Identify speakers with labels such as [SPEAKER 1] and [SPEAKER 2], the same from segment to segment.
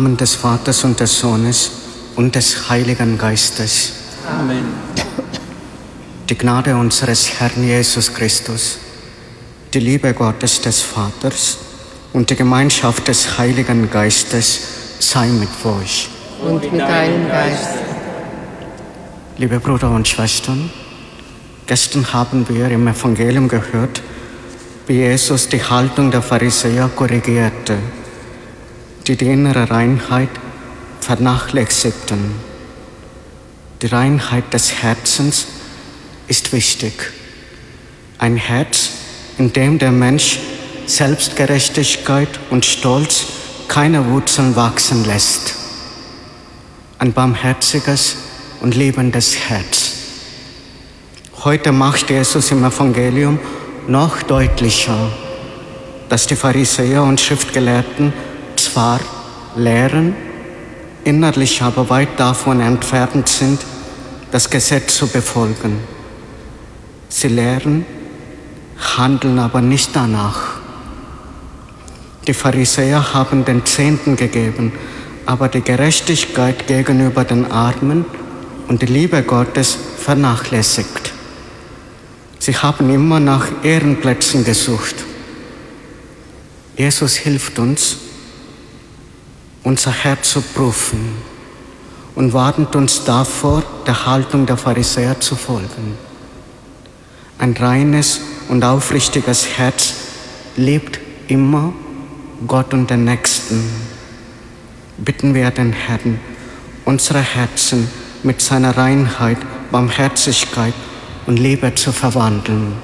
[SPEAKER 1] Namen des Vaters und des Sohnes und des Heiligen Geistes.
[SPEAKER 2] Amen.
[SPEAKER 1] Die Gnade unseres Herrn Jesus Christus, die Liebe Gottes des Vaters und die Gemeinschaft des Heiligen Geistes sei mit euch.
[SPEAKER 3] Und mit deinem Geist.
[SPEAKER 1] Liebe Brüder und Schwestern, gestern haben wir im Evangelium gehört, wie Jesus die Haltung der Pharisäer korrigierte, die innere Reinheit vernachlässigten. Die Reinheit des Herzens ist wichtig. Ein Herz, in dem der Mensch Selbstgerechtigkeit und Stolz keine Wurzeln wachsen lässt. Ein barmherziges und liebendes Herz. Heute macht Jesus im Evangelium noch deutlicher, dass die Pharisäer und Schriftgelehrten zwar lehren, innerlich aber weit davon entfernt sind, das Gesetz zu befolgen. Sie lehren, handeln aber nicht danach. Die Pharisäer haben den Zehnten gegeben, aber die Gerechtigkeit gegenüber den Armen und die Liebe Gottes vernachlässigt. Sie haben immer nach Ehrenplätzen gesucht. Jesus hilft uns, unser Herz zu prüfen und warnt uns davor, der Haltung der Pharisäer zu folgen. Ein reines und aufrichtiges Herz liebt immer Gott und den Nächsten. Bitten wir den Herrn, unsere Herzen mit seiner Reinheit, Barmherzigkeit und Liebe zu verwandeln.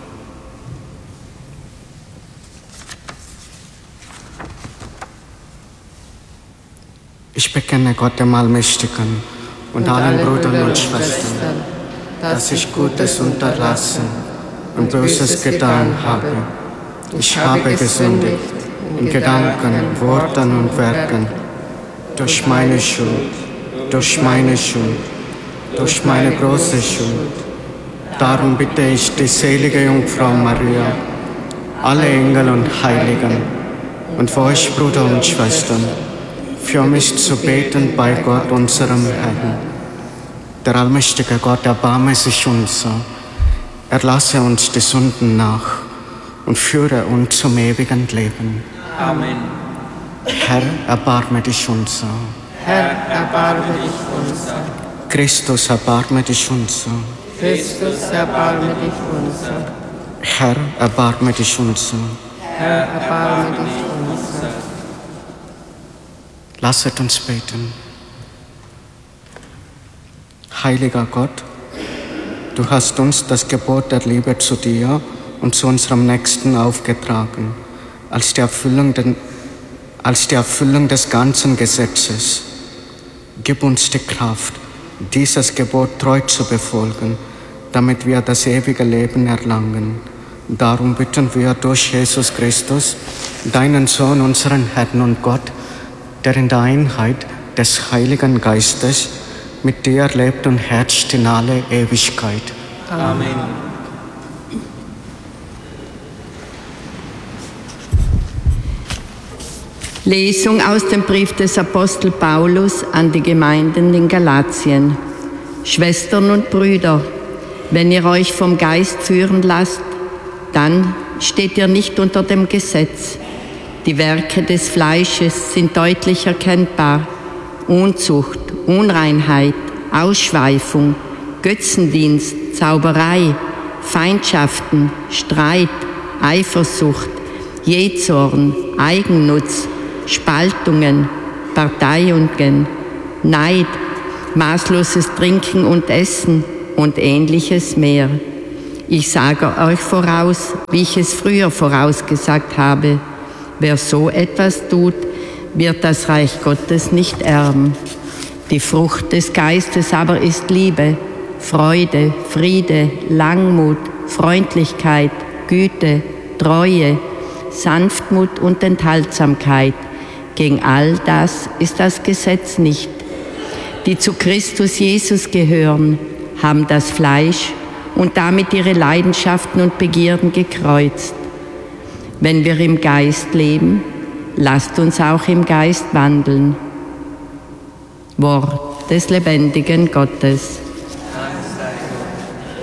[SPEAKER 1] Ich bekenne Gott dem Allmächtigen und allen Brüdern und Schwestern, dass ich Gutes unterlassen und Böses getan habe. Ich habe gesündigt in Gedanken, Worten und Werken, durch meine Schuld, durch meine große Schuld. Darum bitte ich die selige Jungfrau Maria, alle Engel und Heiligen und für euch Brüder und Schwestern, für mich zu beten bei Gott, unserem Herrn. Der allmächtige Gott erbarme sich unser, erlasse uns die Sünden nach und führe uns zum ewigen Leben.
[SPEAKER 2] Amen.
[SPEAKER 1] Herr, erbarme dich unser.
[SPEAKER 3] Herr, erbarme dich unser.
[SPEAKER 1] Christus, erbarme dich unser.
[SPEAKER 3] Christus, erbarme dich unser.
[SPEAKER 1] Herr, erbarme dich unser.
[SPEAKER 3] Herr, erbarme dich unser.
[SPEAKER 1] Lasset uns beten. Heiliger Gott, du hast uns das Gebot der Liebe zu dir und zu unserem Nächsten aufgetragen, als die Erfüllung des ganzen Gesetzes. Gib uns die Kraft, dieses Gebot treu zu befolgen, damit wir das ewige Leben erlangen. Darum bitten wir durch Jesus Christus, deinen Sohn, unseren Herrn und Gott, der in der Einheit des Heiligen Geistes mit dir lebt und herrscht in alle Ewigkeit.
[SPEAKER 2] Amen.
[SPEAKER 3] Lesung aus dem Brief des Apostel Paulus an die Gemeinden in Galatien. Schwestern und Brüder, wenn ihr euch vom Geist führen lasst, dann steht ihr nicht unter dem Gesetz. Die Werke des Fleisches sind deutlich erkennbar: Unzucht, Unreinheit, Ausschweifung, Götzendienst, Zauberei, Feindschaften, Streit, Eifersucht, Jähzorn, Eigennutz, Spaltungen, Parteiungen, Neid, maßloses Trinken und Essen und Ähnliches mehr. Ich sage euch voraus, wie ich es früher vorausgesagt habe: Wer so etwas tut, wird das Reich Gottes nicht erben. Die Frucht des Geistes aber ist Liebe, Freude, Friede, Langmut, Freundlichkeit, Güte, Treue, Sanftmut und Enthaltsamkeit. Gegen all das ist das Gesetz nicht. Die zu Christus Jesus gehören, haben das Fleisch und damit ihre Leidenschaften und Begierden gekreuzt. Wenn wir im Geist leben, lasst uns auch im Geist wandeln. Wort des lebendigen Gottes.